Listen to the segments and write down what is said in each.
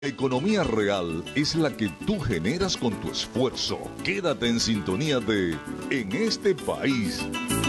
La economía real es la que tú generas con tu esfuerzo. Quédate en sintonía de En este país.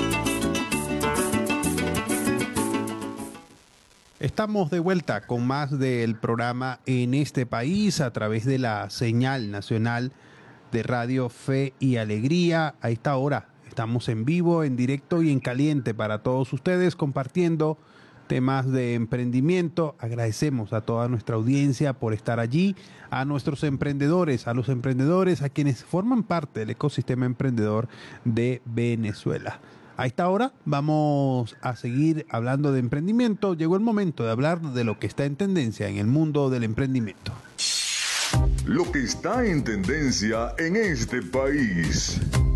Estamos de vuelta con más del programa En este país a través de la señal nacional de Radio Fe y Alegría. A esta hora estamos en vivo, en directo y en caliente para todos ustedes compartiendo temas de emprendimiento. Agradecemos a toda nuestra audiencia por estar allí, a nuestros emprendedores, a los emprendedores, a quienes forman parte del ecosistema emprendedor de Venezuela. A esta hora vamos a seguir hablando de emprendimiento. Llegó el momento de hablar de lo que está en tendencia en el mundo del emprendimiento. Lo que está en tendencia en este país.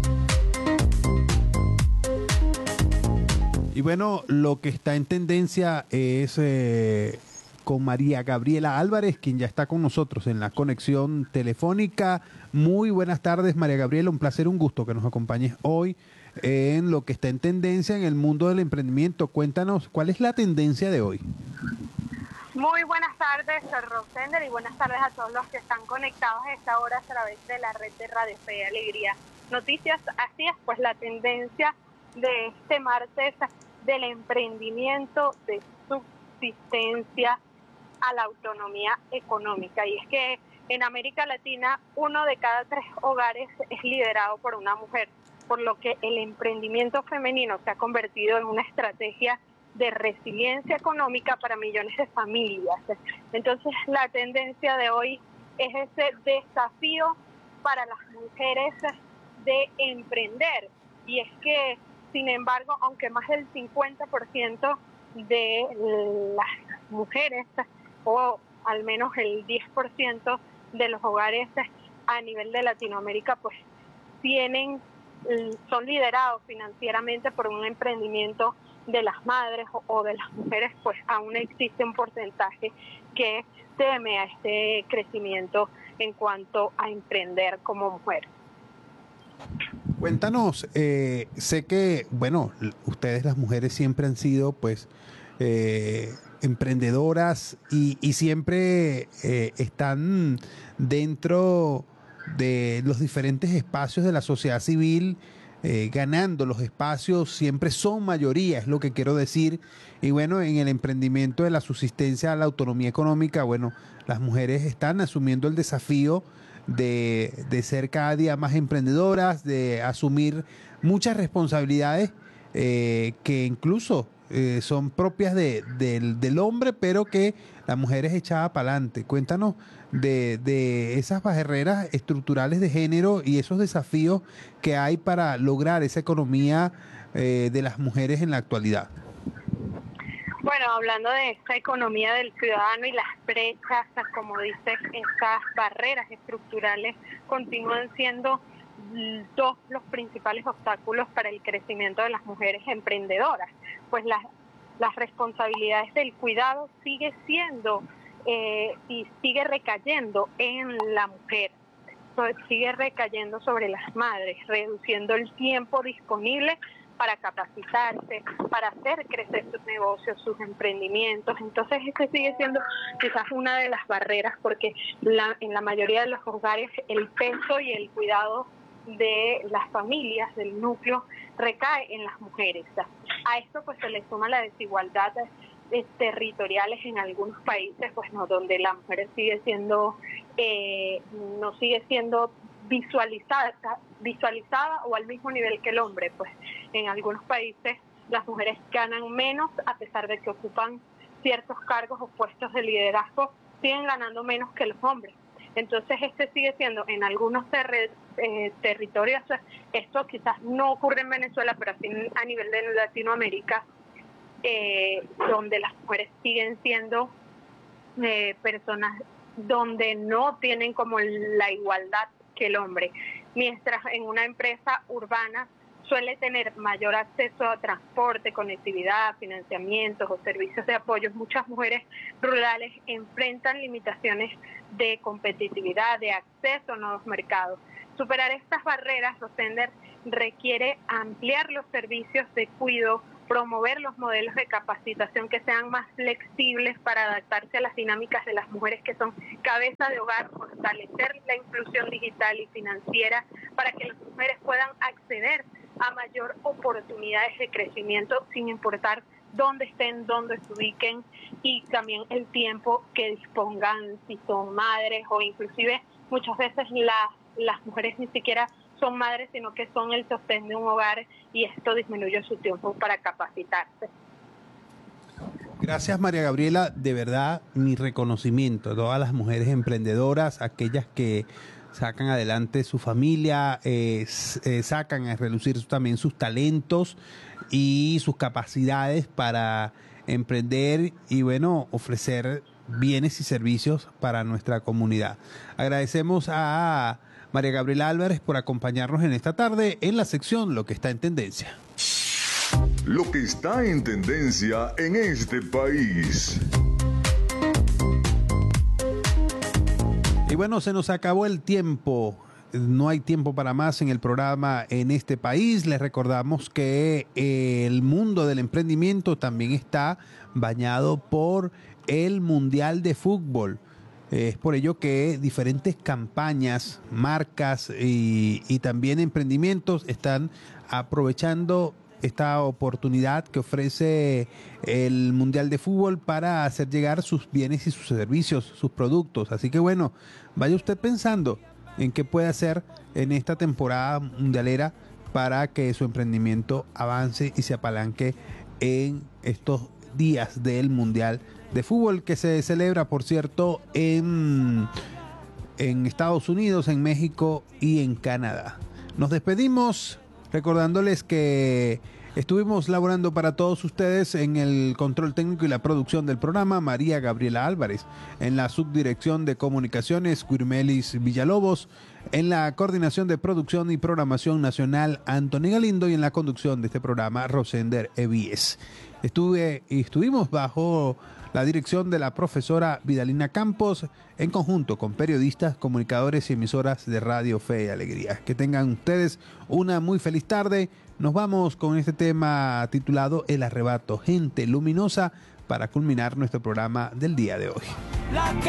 Y bueno, lo que está en tendencia es con María Gabriela Álvarez, quien ya está con nosotros en la conexión telefónica. Muy buenas tardes, María Gabriela. Un placer, un gusto que nos acompañes hoy en lo que está en tendencia en el mundo del emprendimiento. Cuéntanos, ¿cuál es la tendencia de hoy? Muy buenas tardes, soy Rosender, y buenas tardes a todos los que están conectados a esta hora a través de la red de Radio Fe y Alegría. Noticias, así es, pues la tendencia de este martes del emprendimiento de subsistencia a la autonomía económica. Y es que en América Latina 1 de cada 3 hogares es liderado por una mujer, por lo que el emprendimiento femenino se ha convertido en una estrategia de resiliencia económica para millones de familias. Entonces, la tendencia de hoy es ese desafío para las mujeres de emprender. Y es que, sin embargo, aunque más del 50% de las mujeres, o al menos el 10% de los hogares a nivel de Latinoamérica, pues son liderados financieramente por un emprendimiento de las madres o de las mujeres, pues aún existe un porcentaje que teme a este crecimiento en cuanto a emprender como mujer. Cuéntanos, sé que, bueno, ustedes las mujeres siempre han sido, pues, emprendedoras y siempre están dentro de los diferentes espacios de la sociedad civil, ganando los espacios, siempre son mayoría, es lo que quiero decir. Y bueno, en el emprendimiento de la subsistencia a la autonomía económica, bueno, las mujeres están asumiendo el desafío de ser cada día más emprendedoras, de asumir muchas responsabilidades que incluso son propias del hombre, pero que la mujer es echada para adelante. Cuéntanos de esas barreras estructurales de género y esos desafíos que hay para lograr esa economía de las mujeres en la actualidad. Bueno, hablando de esta economía del ciudadano y las brechas, como dices, estas barreras estructurales continúan siendo los principales obstáculos para el crecimiento de las mujeres emprendedoras, pues las responsabilidades del cuidado sigue siendo y sigue recayendo en la mujer, sigue recayendo sobre las madres, reduciendo el tiempo disponible para capacitarse, para hacer crecer sus negocios, sus emprendimientos. Entonces, este sigue siendo quizás una de las barreras, porque en la mayoría de los hogares el peso y el cuidado de las familias, del núcleo, recae en las mujeres. A esto pues se le suma la desigualdad territoriales en algunos países, pues no, donde la mujer sigue siendo no sigue siendo visualizada o al mismo nivel que el hombre. Pues en algunos países las mujeres ganan menos, a pesar de que ocupan ciertos cargos o puestos de liderazgo, siguen ganando menos que los hombres. Entonces este sigue siendo en algunos territorios, esto quizás no ocurre en Venezuela, pero así a nivel de Latinoamérica, donde las mujeres siguen siendo personas donde no tienen como la igualdad que el hombre, mientras en una empresa urbana suele tener mayor acceso a transporte, conectividad, financiamientos o servicios de apoyo. Muchas mujeres rurales enfrentan limitaciones de competitividad, de acceso a nuevos mercados. Superar estas barreras, Rosender, requiere ampliar los servicios de cuidado promover los modelos de capacitación que sean más flexibles para adaptarse a las dinámicas de las mujeres que son cabeza de hogar, fortalecer la inclusión digital y financiera para que las mujeres puedan acceder a mayor oportunidades de crecimiento sin importar dónde estén, dónde se ubiquen, y también el tiempo que dispongan, si son madres o inclusive muchas veces las mujeres ni siquiera son madres, sino que son el sostén de un hogar, y esto disminuye su tiempo para capacitarse. Gracias, María Gabriela. De verdad, mi reconocimiento a todas las mujeres emprendedoras, aquellas que sacan adelante su familia, sacan a relucir también sus talentos y sus capacidades para emprender y, bueno, ofrecer bienes y servicios para nuestra comunidad. Agradecemos a María Gabriela Álvarez por acompañarnos en esta tarde en la sección Lo que está en tendencia. Lo que está en tendencia en este país. Y bueno, se nos acabó el tiempo. No hay tiempo para más en el programa En este país. Les recordamos que el mundo del emprendimiento también está bañado por el Mundial de Fútbol. Es por ello que diferentes campañas, marcas y también emprendimientos están aprovechando esta oportunidad que ofrece el Mundial de Fútbol para hacer llegar sus bienes y sus servicios, sus productos. Así que bueno, vaya usted pensando en qué puede hacer en esta temporada mundialera para que su emprendimiento avance y se apalanque en estos días del Mundial de Fútbol, que se celebra, por cierto, en Estados Unidos, en México y en Canadá. Nos despedimos recordándoles que estuvimos laborando para todos ustedes en el control técnico y la producción del programa, María Gabriela Álvarez; en la subdirección de comunicaciones, Guirmelis Villalobos; en la coordinación de producción y programación nacional, Anthony Galindo; y en la conducción de este programa, Rosender Evíes. Estuvimos bajo la dirección de la profesora Vidalina Campos, en conjunto con periodistas, comunicadores y emisoras de Radio Fe y Alegría. Que tengan ustedes una muy feliz tarde. Nos vamos con este tema titulado El Arrebato, Gente Luminosa, para culminar nuestro programa del día de hoy.